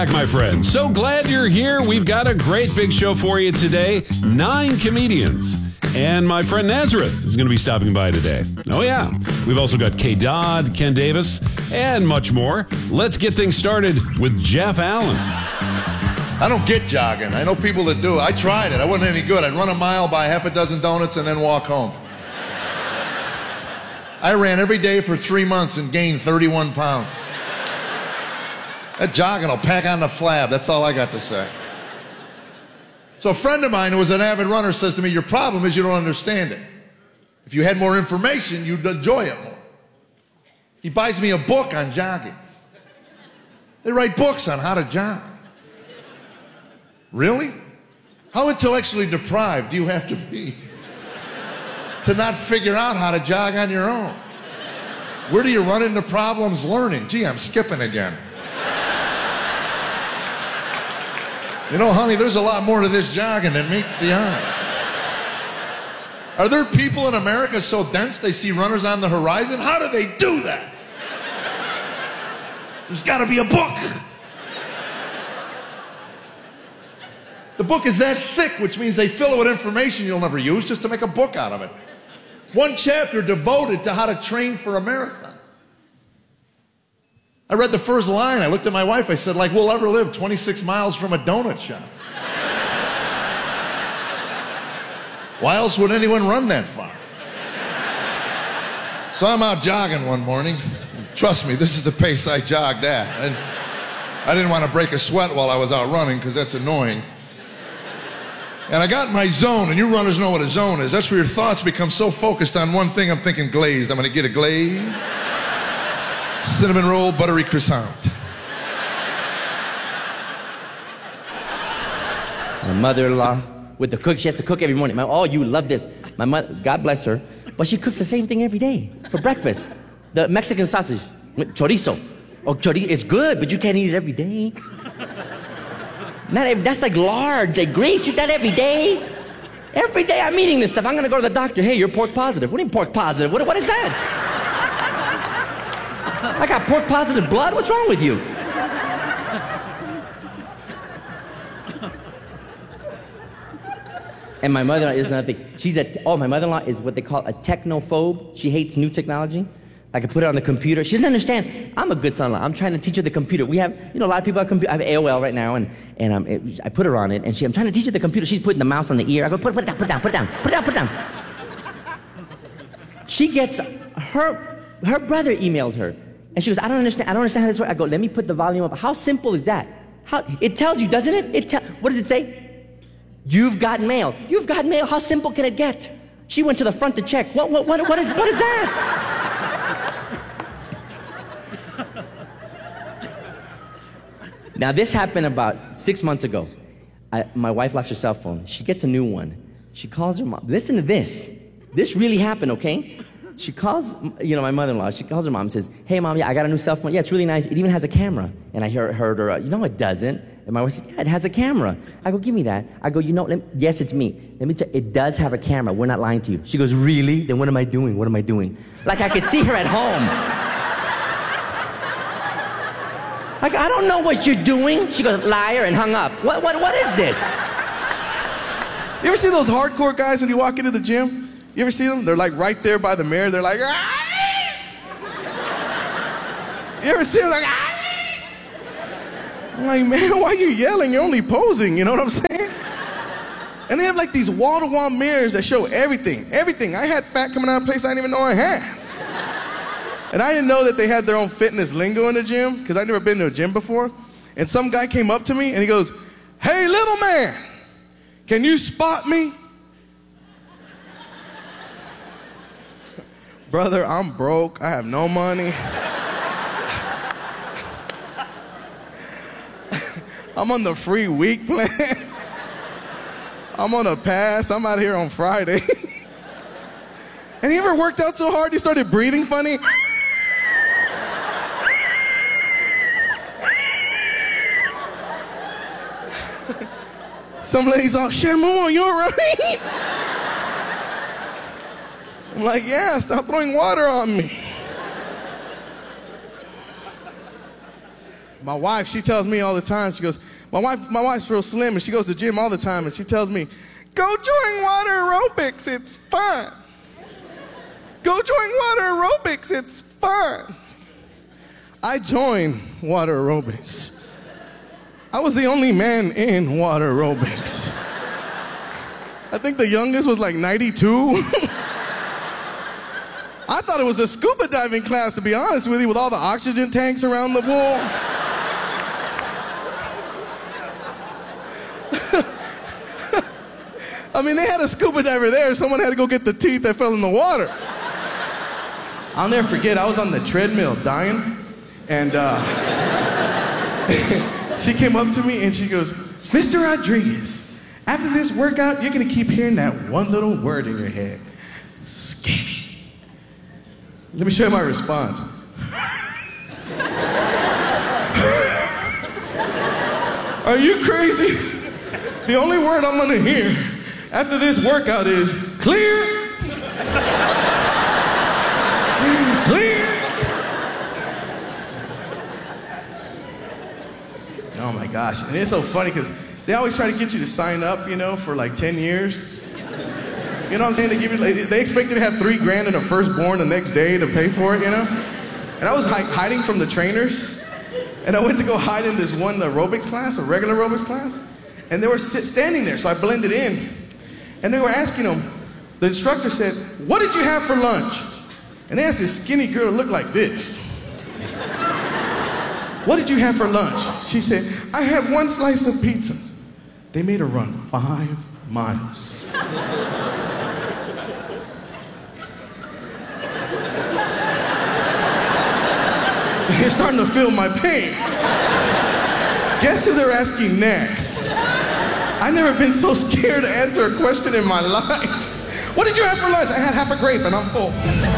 My friend, so glad you're here. We've got a great big show for you today. 9 comedians. And my friend Nazareth is going to be stopping by today. Oh, yeah. We've also got Kay Dodd, Ken Davis, and much more. Let's get things started with Jeff Allen. I don't get jogging. I know people that do. I tried it. I wasn't any good. I'd run a mile, buy half a dozen donuts, and then walk home. I ran every day for 3 months and gained 31 pounds. That jogging will pack on the flab. That's all I got to say. So a friend of mine who was an avid runner says to me, your problem is you don't understand it. If you had more information, you'd enjoy it more. He buys me a book on jogging. They write books on how to jog. Really? How intellectually deprived do you have to be to not figure out how to jog on your own? Where do you run into problems learning? Gee, I'm skipping again. You know, honey, there's a lot more to this jogging than meets the eye. Are there people in America so dense they see runners on the horizon? How do they do that? There's got to be a book. The book is that thick, which means they fill it with information you'll never use just to make a book out of it. One chapter devoted to how to train for a marathon. I read the first line. I looked at my wife. I said, like we'll ever live 26 miles from a donut shop. Why else would anyone run that far? So I'm out jogging one morning. Trust me, this is the pace I jogged at. I didn't want to break a sweat while I was out running because that's annoying. And I got in my zone, and you runners know what a zone is. That's where your thoughts become so focused on one thing. I'm thinking glazed. I'm going to get a glaze. Cinnamon roll, buttery croissant. My mother-in-law with the cook, she has to cook every morning. Oh, you love this. My mother, God bless her, but she cooks the same thing every day for breakfast. The Mexican sausage, chorizo. Oh, chorizo, it's good, but you can't eat it every day. That's like lard, like grease. You eat that every day. Every day I'm eating this stuff. I'm gonna go to the doctor. Hey, you're pork positive. What do you mean pork positive? What is that? I got pork positive blood? What's wrong with you? And my mother-in-law is another thing. My mother-in-law is what they call a technophobe. She hates new technology. I could put it on the computer. She doesn't understand. I'm a good son-in-law. I'm trying to teach her the computer. We have, a lot of people have computer. I have AOL right now, and I put her on it, and I'm trying to teach her the computer. She's putting the mouse on the ear. I go, put it down, put it down, put it down, put it down, put it down. She gets, her brother emailed her, and she goes, I don't understand how this works. I go, let me put the volume up. How simple is that? It tells you, doesn't it? What does it say? You've got mail. You've got mail. How simple can it get? She went to the front to check. What is that? Now, this happened about 6 months ago. My wife lost her cell phone. She gets a new one. She calls her mom. Listen to this. This really happened, okay? She calls, my mother-in-law. She calls her mom and says, hey, Mom, yeah, I got a new cell phone. Yeah, it's really nice. It even has a camera. And I heard her, no, it doesn't. And my wife said, yeah, it has a camera. I go, give me that. I go, yes, it's me. Let me tell you, it does have a camera. We're not lying to you. She goes, really? Then what am I doing? What am I doing? Like I could see her at home. Like, I don't know what you're doing. She goes, liar, and hung up. What is this? You ever see those hardcore guys when you walk into the gym? You ever see them? They're like right there by the mirror. They're like, ah! You ever see them like, ah! I'm like, man, why are you yelling? You're only posing, you know what I'm saying? And they have like these wall-to-wall mirrors that show everything. Everything. I had fat coming out of a place I didn't even know I had. And I didn't know that they had their own fitness lingo in the gym, because I'd never been to a gym before. And some guy came up to me and he goes, hey, little man, can you spot me? Brother, I'm broke. I have no money. I'm on the free week plan. I'm on a pass. I'm out here on Friday. And he ever worked out so hard he started breathing funny? Some lady's all, Shamu, you all right? I'm like, yeah, stop throwing water on me. My wife, she tells me all the time, she goes, my wife's real slim, and she goes to the gym all the time, and she tells me, go join water aerobics, it's fun. Go join water aerobics, it's fun. I joined water aerobics. I was the only man in water aerobics. I think the youngest was like 92. I thought it was a scuba diving class, to be honest with you, with all the oxygen tanks around the pool. I mean, they had a scuba diver there. Someone had to go get the teeth that fell in the water. I'll never forget, I was on the treadmill dying, and she came up to me and she goes, Mr. Rodriguez, after this workout, you're gonna keep hearing that one little word in your head, skinny. Let me show you my response. Are you crazy? The only word I'm gonna hear after this workout is clear. Clear. Oh my gosh, and it's so funny because they always try to get you to sign up, you know, for like 10 years. You know what I'm saying? They expect you to have $3,000 in a firstborn the next day to pay for it, you know? And I was hiding from the trainers, and I went to go hide in this one aerobics class, a regular aerobics class, and they were standing there, so I blended in. And they were asking them, the instructor said, what did you have for lunch? And they asked this skinny girl to look like this. What did you have for lunch? She said, I had one slice of pizza. They made her run 5 miles. You're starting to feel my pain. Guess who they're asking next? I've never been so scared to answer a question in my life. What did you have for lunch? I had half a grape and I'm full.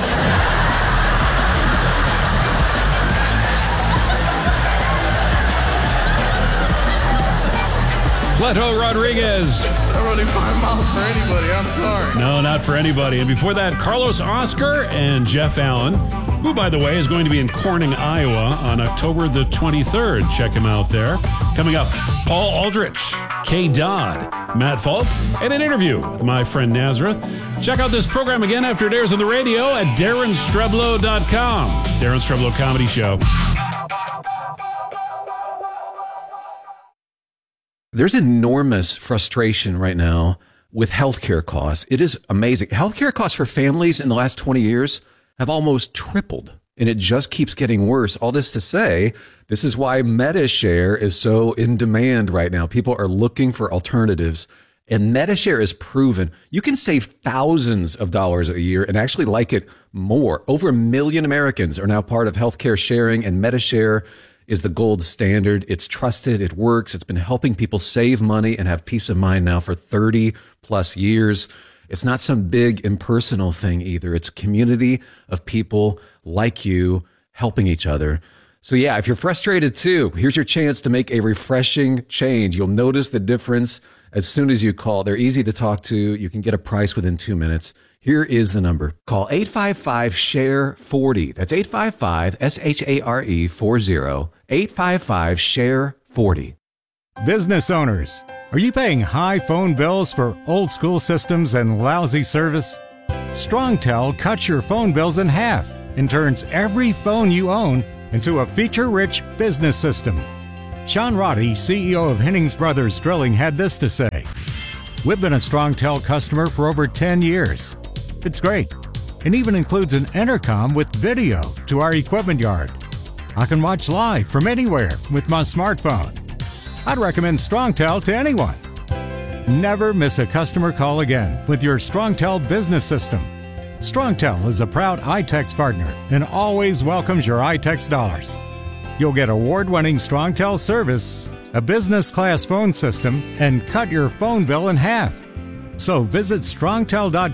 Cleto Rodriguez. I'm running 5 miles for anybody, I'm sorry. No, not for anybody. And before that, Carlos Oscar and Jeff Allen, who, by the way, is going to be in Corning, Iowa on October the 23rd. Check him out there. Coming up, Paul Aldrich, K. Dodd, Matt Falk, and an interview with my friend Nazareth. Check out this program again after it airs on the radio at DarrenStreblow.com. Darren Streblow Comedy Show. There's enormous frustration right now with healthcare costs. It is amazing. Healthcare costs for families in the last 20 years have almost tripled, and it just keeps getting worse. All this to say, this is why MediShare is so in demand right now. People are looking for alternatives, and MediShare is proven. You can save thousands of dollars a year and actually like it more. Over 1 million Americans are now part of healthcare sharing, and MediShare is the gold standard. It's trusted. It works. It's been helping people save money and have peace of mind now for 30 plus years. It's not some big impersonal thing either. It's a community of people like you helping each other. So yeah, if you're frustrated too, here's your chance to make a refreshing change. You'll notice the difference as soon as you call. They're easy to talk to. You can get a price within 2 minutes. Here is the number. Call 855-SHARE-40. That's 855-SHARE-40. 855-SHARE-40. Business owners, are you paying high phone bills for old school systems and lousy service? StrongTel cuts your phone bills in half and turns every phone you own into a feature-rich business system. Sean Roddy, CEO of Hennings Brothers Drilling, had this to say. We've been a StrongTel customer for over 10 years. It's great. It even includes an intercom with video to our equipment yard. I can watch live from anywhere with my smartphone. I'd recommend StrongTel to anyone. Never miss a customer call again with your StrongTel business system. StrongTel is a proud iTex partner and always welcomes your iTex dollars. You'll get award-winning StrongTel service, a business-class phone system, and cut your phone bill in half. So visit StrongTel.com